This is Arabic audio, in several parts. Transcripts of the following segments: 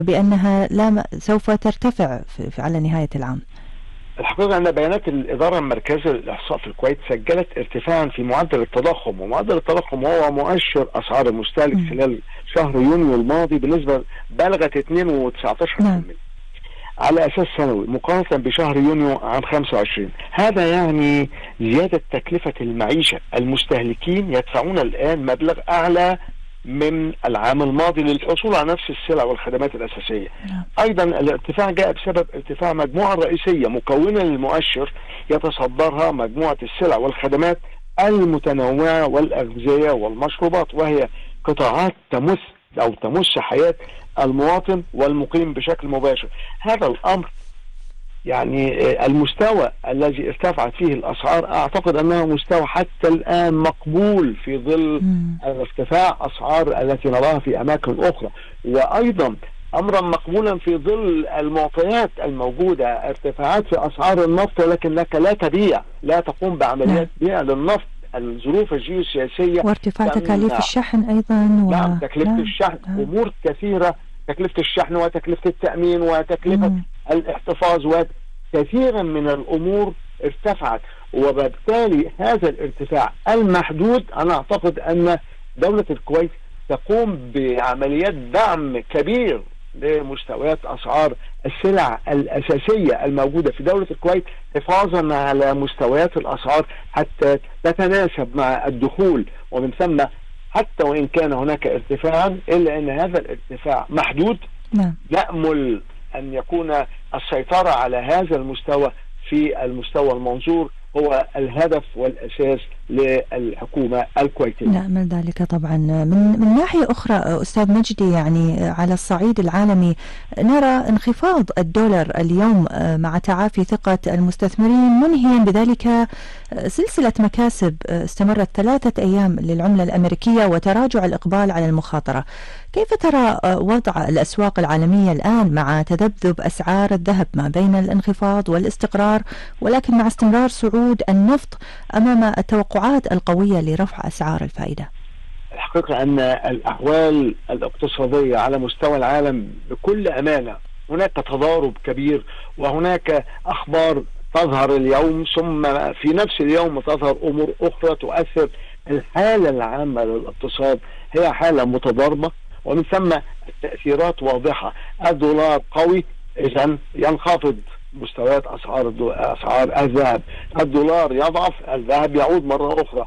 بأنها سوف ترتفع على نهاية العام. الحقيقة أن بيانات الإدارة المركزية للإحصاء في الكويت سجلت ارتفاعا في معدل التضخم، ومعدل التضخم هو مؤشر أسعار المستهلك خلال شهر يونيو الماضي بنسبة بلغت 2.19% على أساس سنوي مقارنة بشهر يونيو عام 25. هذا يعني زيادة تكلفة المعيشة، المستهلكين يدفعون الآن مبلغ أعلى من العام الماضي للحصول على نفس السلع والخدمات الأساسية. أيضا الارتفاع جاء بسبب ارتفاع مجموعة رئيسية مكونة للمؤشر يتصدرها مجموعة السلع والخدمات المتنوعة والأغذية والمشروبات، وهي قطاعات تمس حياة المواطن والمقيم بشكل مباشر. هذا الأمر يعني المستوى الذي ارتفعت فيه الأسعار أعتقد أنه مستوى حتى الآن مقبول في ظل ارتفاع أسعار التي نراها في أماكن أخرى، وأيضا أمرا مقبولا في ظل المعطيات الموجودة، ارتفاعات في أسعار النفط ولكنك لا تبيع، لا تقوم بعمليات بيع للنفط، الظروف الجيوسياسية وارتفاع تكاليف الشحن أيضا نعم تكلفة الشحن أمور كثيرة، تكلفة الشحن وتكلفة التأمين وتكلفة الاحتفاظ وكثيرا من الأمور ارتفعت، وبالتالي هذا الارتفاع المحدود أنا أعتقد أن دولة الكويت تقوم بعمليات دعم كبير لمستويات أسعار السلع الأساسية الموجودة في دولة الكويت حفاظا على مستويات الأسعار حتى تتناسب مع الدخول، ومن ثم حتى وإن كان هناك ارتفاعا إلا أن هذا الارتفاع محدود. نأمل أن يكون السيطرة على هذا المستوى في المستوى المنظور هو الهدف والأساس للحكومة الكويتية. نأمل ذلك طبعا. من ناحية أخرى أستاذ مجدي، يعني على الصعيد العالمي نرى انخفاض الدولار اليوم مع تعافي ثقة المستثمرين، منهيا بذلك سلسلة مكاسب استمرت 3 أيام للعملة الأمريكية وتراجع الإقبال على المخاطرة. كيف ترى وضع الأسواق العالمية الآن مع تذبذب أسعار الذهب ما بين الانخفاض والاستقرار، ولكن مع استمرار صعود النفط أمام التوقعات القوية لرفع أسعار الفائدة؟ الحقيقة أن الأحوال الاقتصادية على مستوى العالم بكل أمانة هناك تضارب كبير، وهناك أخبار تظهر اليوم ثم في نفس اليوم تظهر أمور أخرى تؤثر. الحالة العامة للاقتصاد هي حالة متضاربة، ومن ثم التأثيرات واضحة. الدولار قوي إذن ينخفض مستويات أسعار الذهب، الدولار يضعف الذهب يعود مرة أخرى،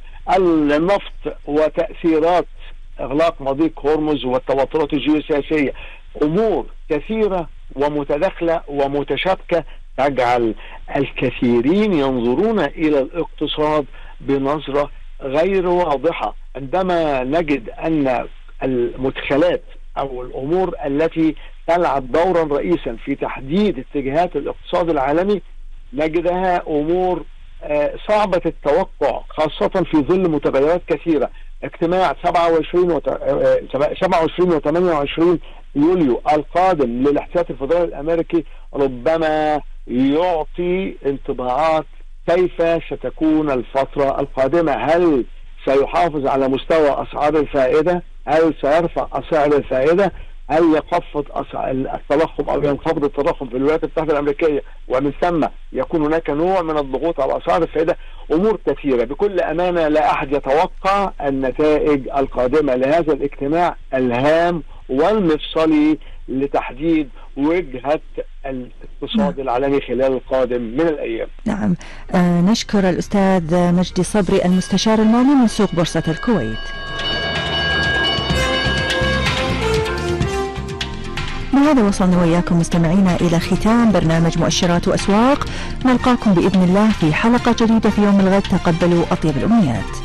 النفط وتأثيرات إغلاق مضيق هرمز والتوترات الجيوسياسية، أمور كثيرة ومتداخلة ومتشابكة تجعل الكثيرين ينظرون إلى الاقتصاد بنظرة غير واضحة. عندما نجد أن المدخلات أو الأمور التي تلعب دورا رئيسا في تحديد اتجاهات الاقتصاد العالمي نجدها أمور صعبة التوقع، خاصة في ظل متغيرات كثيرة. اجتماع 27 و 28 يوليو القادم للاحتياطي الفدرالي الأمريكي ربما يعطي انطباعات كيف ستكون الفترة القادمة. هل سيحافظ على مستوى أسعار الفائدة؟ هل سيرفع أسعار الفائدة؟ هل يخفض التضخم أو ينخفض التضخم في الولايات المتحدة الأمريكية، ومن ثم يكون هناك نوع من الضغوط على أسعار الفائدة؟ أمور كثيرة. بكل أمانة لا أحد يتوقع النتائج القادمة لهذا الاجتماع الهام والمفصلي لتحديد وجهة الاقتصاد العالمي خلال القادم من الأيام. نعم، نشكر الأستاذ مجدي صبري المستشار المالي من سوق بورصة الكويت. بهذا وصلنا وإياكم مستمعينا إلى ختام برنامج مؤشرات وأسواق. نلقاكم بإذن الله في حلقة جديدة في يوم الغد. تقبلوا أطيب الأمنيات.